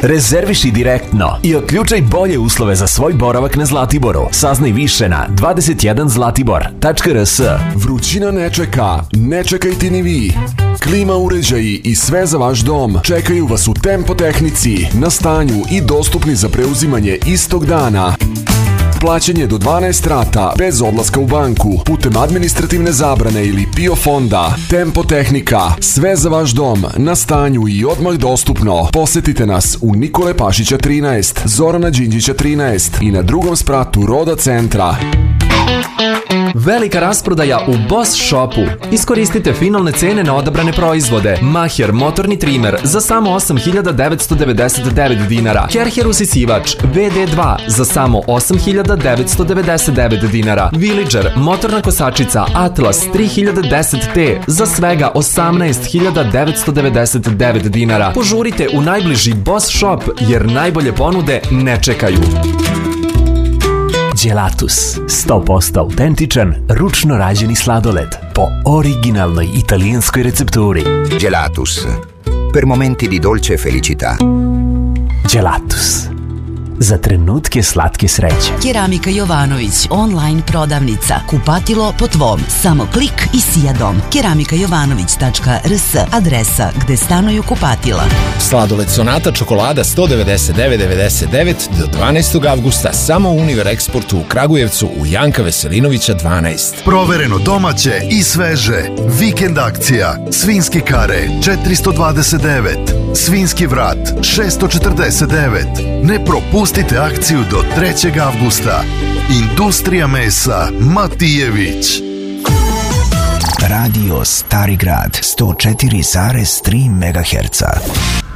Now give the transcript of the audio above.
Rezerviši direktno i otključaj bolje uslove za svoj boravak na Zlatiboru. Saznaj više na 21zlatibor.rs. Vrućina ne čeka, ne čekajte ni vi. Klima uređaji i sve za vaš dom čekaju vas u Tempo tehnici, na stanju i dostupni za preuzimanje istog dana. Plaćanje do 12 rata bez odlaska u banku putem administrativne zabrane ili PIO fonda. Tempo tehnika, sve za vaš dom, na stanju i odmah dostupno. Posetite nas u Nikole Pašića 13, Zorana Đinđića 13 i na drugom spratu Roda centra. Velika rasprodaja u Boss Shopu. Iskoristite finalne cene na odabrane proizvode. Maher motorni trimer za samo 8.999 dinara. Kerher usisivač VD2 za samo 8.999 dinara. Villager motorna kosačica Atlas 3010T za svega 18.999 dinara. Požurite u najbliži Boss Shop jer najbolje ponude ne čekaju. Gelatus, 100% autentičan, ručno rađeni sladoled po originalnoj italijanskoj recepturi. Gelatus, per momenti di dolce felicità. Gelatus, za trenutke slatke sreće. Keramika Jovanović, online prodavnica. Kupatilo po tvom. Samo klik i sija dom. keramikajovanović.rs, adresa gde stanuju kupatila. Sladoled Sonata čokolada 199,99 do 12. avgusta samo u Univer Eksportu u Kragujevcu u Janka Veselinovića 12. Provereno domaće i sveže. Vikend akcija. Svinjski kare 429. Svinjski vrat 649. Ne propustite akciju do 3. avgusta. Industrija mesa Matijević. Radio Stari Grad 104,3 MHz.